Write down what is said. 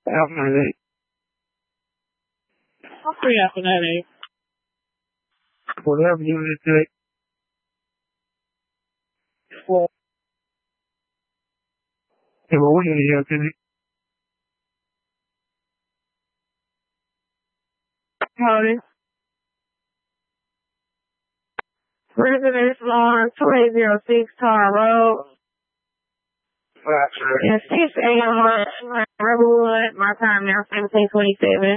After I'm free after that, eh? whatever you need to take. Well, Yeah, but we need help in it. howdy. Residence Lawrence, 2806 Tar Road. It's 6 a.m. Riverwood. My time now, 1727.